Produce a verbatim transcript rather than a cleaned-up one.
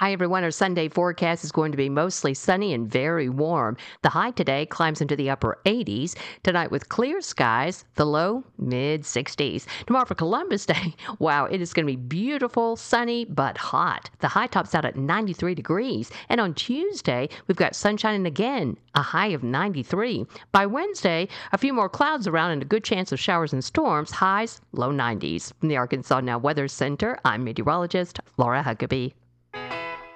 Hi, everyone. Our Sunday forecast is going to be mostly sunny and very warm. The high today climbs into the upper eighties. Tonight, with clear skies, the low mid sixties. Tomorrow for Columbus Day, wow, it is going to be beautiful, sunny, but hot. The high tops out at ninety-three degrees. And on Tuesday, we've got sunshine again, a high of ninety-three. By Wednesday, a few more clouds around and a good chance of showers and storms, highs low nineties. From the Arkansas Now Weather Center, I'm meteorologist Laura Huckabee.